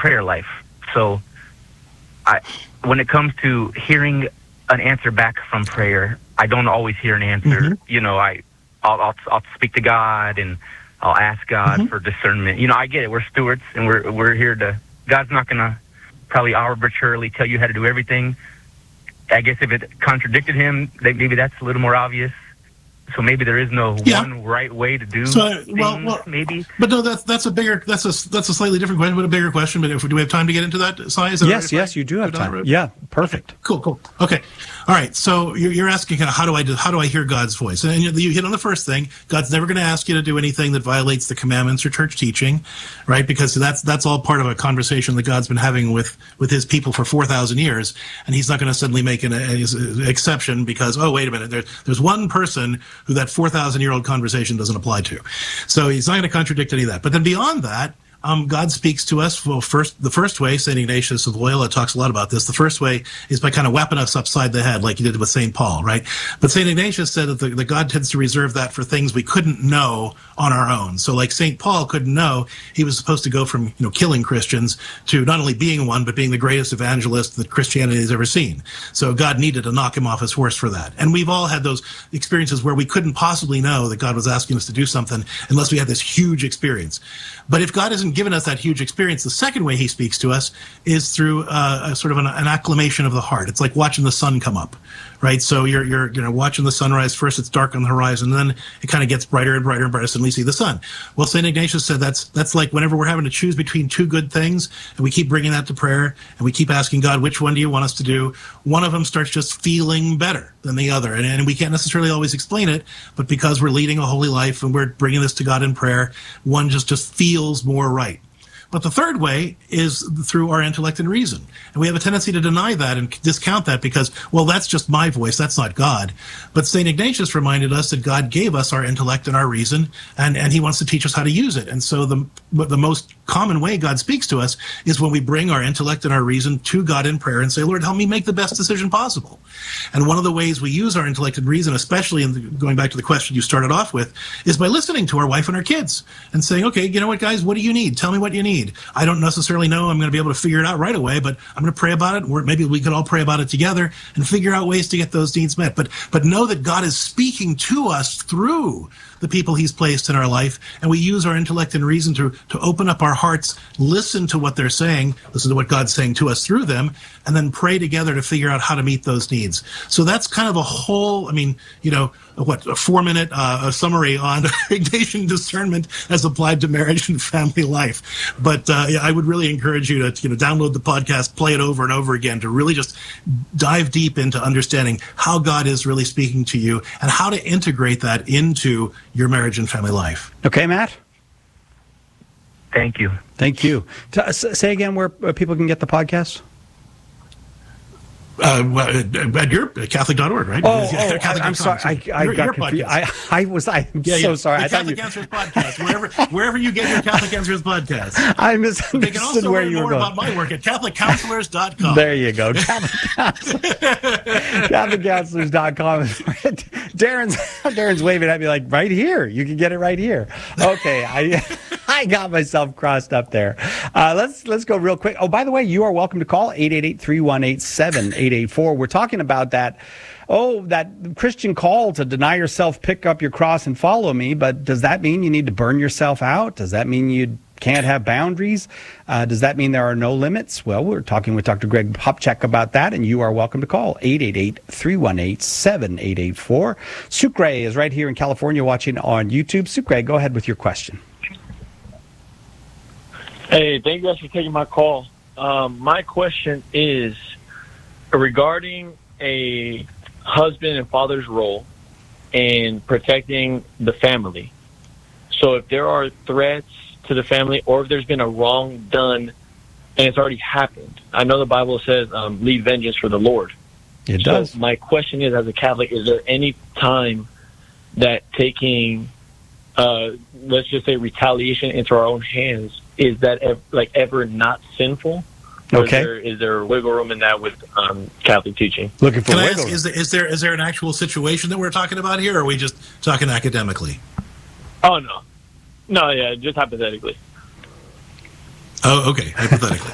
prayer life. So when it comes to hearing an answer back from prayer, I don't always hear an answer. Mm-hmm. You know, I'll speak to God and I'll ask God Mm-hmm. for discernment. You know, I get it. We're stewards, and we're here to. God's not gonna probably arbitrarily tell you how to do everything. I guess if it contradicted him, maybe that's a little more obvious. So maybe there is no one right way to do things, maybe. But no, that's a slightly different question, but a bigger question. But do we have time to get into that, Si? Yes, you do have time. Yeah, perfect. Cool. Okay, all right. So you're asking kind of how do I hear God's voice? And you hit on the first thing. God's never going to ask you to do anything that violates the commandments or church teaching, right? Because that's all part of a conversation that God's been having with His people for 4,000 years, and He's not going to suddenly make an exception because wait a minute, there's one person who that 4,000-year-old conversation doesn't apply to. So He's not going to contradict any of that. But then beyond that, God speaks to us. Well, the first way, St. Ignatius of Loyola talks a lot about this. The first way is by kind of whapping us upside the head, like He did with St. Paul, right? But St. Ignatius said that God tends to reserve that for things we couldn't know on our own. So like St. Paul couldn't know he was supposed to go from killing Christians to not only being one, but being the greatest evangelist that Christianity has ever seen. So God needed to knock him off his horse for that. And we've all had those experiences where we couldn't possibly know that God was asking us to do something unless we had this huge experience. But if God isn't given us that huge experience, the second way He speaks to us is through a sort of an acclamation of the heart. It's like watching the sun come up, right? So you're watching the sunrise. First it's dark on the horizon, and then it kind of gets brighter and brighter and brighter, suddenly you see the sun. Well, St. Ignatius said that's like whenever we're having to choose between two good things, and we keep bringing that to prayer, and we keep asking God, which one do you want us to do? One of them starts just feeling better than the other. And we can't necessarily always explain it, but because we're leading a holy life and we're bringing this to God in prayer, one just feels more right. But the third way is through our intellect and reason. And we have a tendency to deny that and discount that because, well, that's just my voice, that's not God. But St. Ignatius reminded us that God gave us our intellect and our reason, and He wants to teach us how to use it. And so the most common way God speaks to us is when we bring our intellect and our reason to God in prayer and say, Lord, help me make the best decision possible. And one of the ways we use our intellect and reason, especially going back to the question you started off with, is by listening to our wife and our kids and saying, okay, you know what, guys, what do you need? Tell me what you need. I don't necessarily know I'm going to be able to figure it out right away, but I'm going to pray about it, or maybe we could all pray about it together and figure out ways to get those needs met. But know that God is speaking to us through the people He's placed in our life, and we use our intellect and reason to open up our hearts, listen to what they're saying, listen to what God's saying to us through them, and then pray together to figure out how to meet those needs. So that's kind of a whole, a 4-minute summary on Ignatian discernment as applied to marriage and family life. But I would really encourage you to download the podcast, play it over and over again, to really just dive deep into understanding how God is really speaking to you and how to integrate that into your marriage and family life. Okay, Matt? Thank you. Thank you. Say again where people can get the podcast? At your Catholic.org, right? I'm sorry. I got confused. I'm so sorry. The Catholic Answers podcast, wherever you get your Catholic Answers podcast. I misunderstood they can also where learn you were more going. about my work at CatholicCounselors.com. There you go. CatholicCounselors.com. Darren's waving at me like, right here. You can get it right here. Okay. I got myself crossed up there. Let's go real quick. Oh, by the way, you are welcome to call 888-318-7884. We're talking about that Christian call to deny yourself, pick up your cross, and follow me. But does that mean you need to burn yourself out? Does that mean you can't have boundaries? Does that mean there are no limits? Well, we're talking with Dr. Greg Popcak about that, and you are welcome to call 888-318-7884. Sucre is right here in California watching on YouTube. Sucre, go ahead with your question. Hey, thank you guys for taking my call. My question is regarding a husband and father's role in protecting the family. So if there are threats to the family, or if there's been a wrong done and it's already happened, I know the Bible says, leave vengeance for the Lord. It does. So my question is, as a Catholic, is there any time that taking, let's just say, retaliation into our own hands, is that ever not sinful? Okay. Is there wiggle room in that with Catholic teaching? Looking for Can I wiggle ask, room. is there an actual situation that we're talking about here, or are we just talking academically? Oh, no. No, yeah, just hypothetically. Oh, okay, hypothetically.